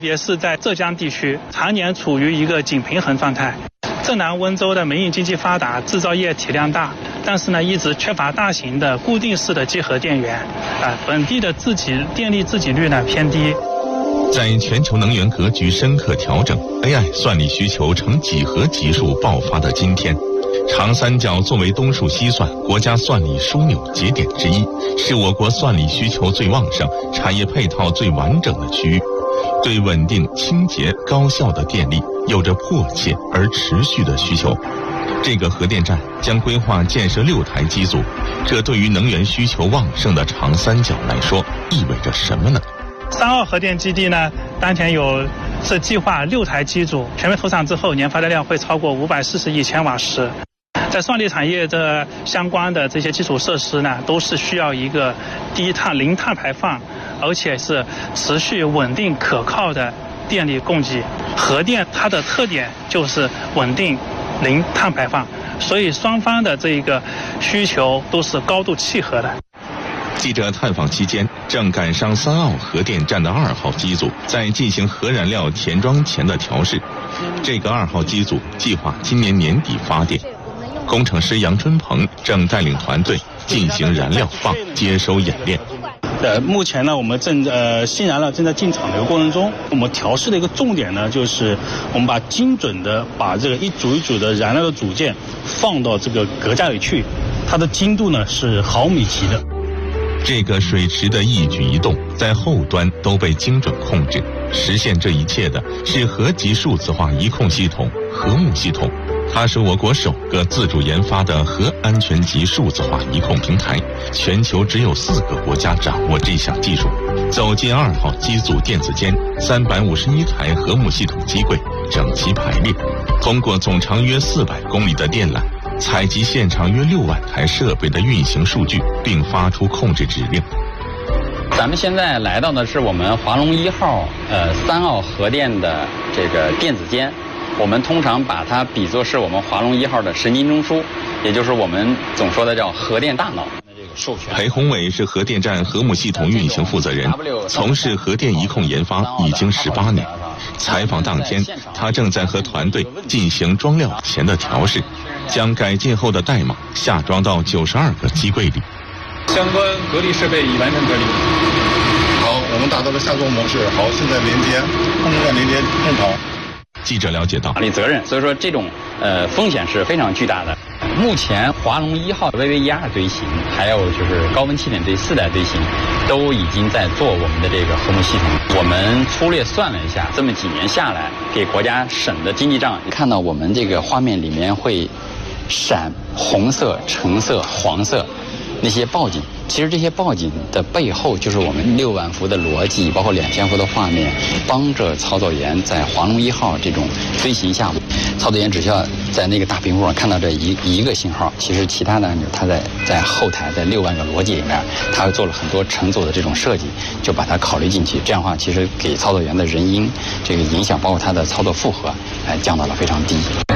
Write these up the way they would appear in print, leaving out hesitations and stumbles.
也是在浙江地区常年处于一个紧平衡状态。浙南温州的民营经济发达，制造业体量大，但是呢，一直缺乏大型的固定式的集合电源，本地的电力自给率呢偏低。 在全球能源格局深刻调整 ，AI 算力需求呈几何级数爆发的今天，长三角作为东数西算国家算力枢纽节点之一，是我国算力需求最旺盛、产业配套最完整的区域，对稳定、清洁、高效的电力有着迫切而持续的需求。这个核电站将规划建设6台机组，这对于能源需求旺盛的长三角来说意味着什么呢 ？3号核电基地呢，当前是计划6台机组，全面投产之后，年发电量会超过540亿千瓦时。在算力产业的相关的这些基础设施呢，都是需要一个低碳、零碳排放，而且是持续稳定可靠的电力供给。核电它的特点就是稳定、零碳排放，所以双方的这个需求都是高度契合的。 记者探访期间，正赶上3号核电站的2号机组在进行核燃料填装前的调试。这个2号机组计划今年年底发电。工程师杨春鹏正带领团队进行燃料棒接收演练。 目前呢，我们新燃料正在进厂的一个过程中，我们调试的一个重点呢，就是我们精准的把这个一组一组的燃料的组件放到这个隔架里去，它的精度呢是毫米级的。 这个水池的一举一动在后端都被精准控制，实现这一切的是核级数字化移控系统核木系统。它是我国首个自主研发的核安全级数字化移控平台，全球只有4个国家掌握这项技术。走进2号机组电子间，351台核木系统机柜整齐排列，通过总长约400公里的电缆，采集现场约6万台设备的运行数据，并发出控制指令。 咱们现在来到的是我们华龙1号3号核电的这个电子间。我们通常把它比作是我们华龙1号的神经中枢，也就是我们总说的叫核电大脑。 裴宏伟是核电站核木系统运行负责人，从事核电移控研发已经18年。采访当天，他正在和团队进行装料前的调试，将改进后的代码下装到92个机柜里。 相关隔离设备已完成隔离。 好，我们达到了下装模式。好，现在连接，控制站连接正常。 记者了解到， 法律责任，所以说这种风险是非常巨大的。目前华龙1号 VV12堆型，还有就是高温气点堆4代堆型，都已经在做我们的这个核木系统。我们粗略算了一下，这么几年下来，给国家省的经济账，看到我们这个画面里面会闪红色、橙色、黄色那些报警。其实这些报警的背后，就是我们6万伏的逻辑，包括2000伏的画面，帮着操作员在华龙1号这种飞行下，操作员只需要在那个大屏幕上看到这一个信号，其实其他的它在后台在6万个逻辑里面，它做了很多乘组的这种设计，就把它考虑进去。这样的话，其实给操作员的人因这个影响，包括它的操作负荷，降到了非常低。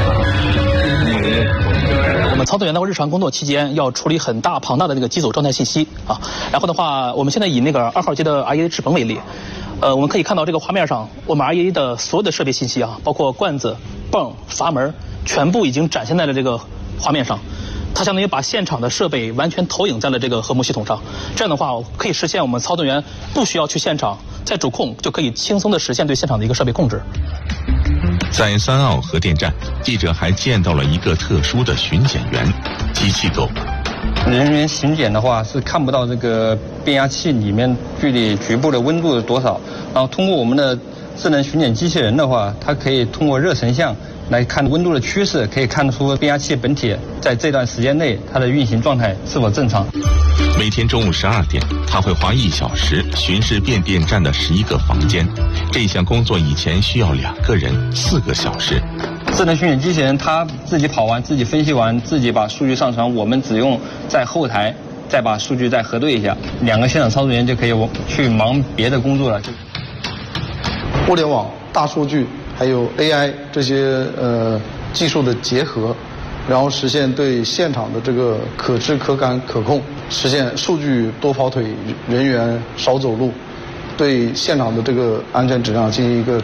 我们操作员在日常工作期间要处理很庞大的这个机组状态信息啊，然后的话，我们现在以那个2号机的 REA 翅膀为例，我们可以看到这个画面上，我们 REA 的所有的设备信息啊，包括罐子、泵、阀门，全部已经展现在了这个画面上。它相当于把现场的设备完全投影在了这个核木系统上，这样的话可以实现我们操作员不需要去现场，在主控就可以轻松的实现对现场的一个设备控制。 在3号核电站，记者还见到了一个特殊的巡检员——机器狗。 人员巡检的话是看不到这个变压器里面距离局部的温度是多少，然后通过我们的智能巡检机器人的话，它可以通过热成像来看温度的趋势，可以看出变压器本体在这段时间内它的运行状态是否正常。 每天中午12点，他会花1小时巡视变电站的11个房间。这项工作以前需要2个人4个小时。 智能巡检机器人它自己跑完、自己分析完、自己把数据上传，我们只用在后台再把数据再核对一下，2个现场操作员就可以去忙别的工作了。 互联网、大数据还有 AI 这些技术的结合，然后实现对现场的这个可知、可感、可控，实现数据多跑腿，人员少走路， 对现场的这个安全质量进行一个